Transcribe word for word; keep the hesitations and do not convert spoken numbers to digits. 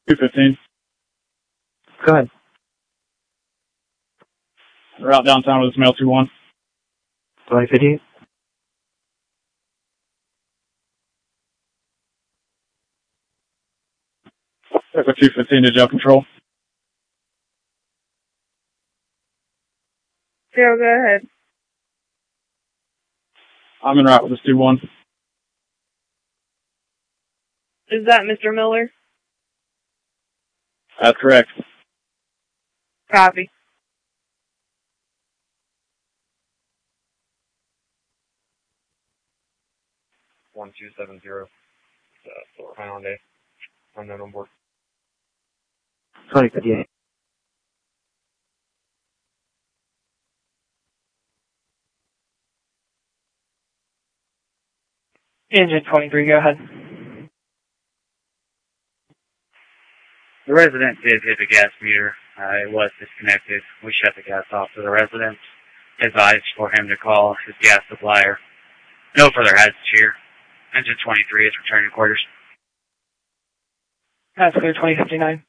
two fifteen. Go ahead. Route downtown with mail two one. twenty fifty. Echo two fifteen to jail control. Zero, go ahead. I'm in route with this two one. Is that Mister Miller? That's correct. Copy. one two seven zero. Uh, for Hyundai. Unknown on board. twenty fifty-eight. Engine twenty-three, go ahead. The resident did hit the gas meter. Uh, it was disconnected. We shut the gas off to the resident. Advised for him to call his gas supplier. No further hazards here. Engine twenty-three is returning to quarters. That's clear, twenty fifty-nine.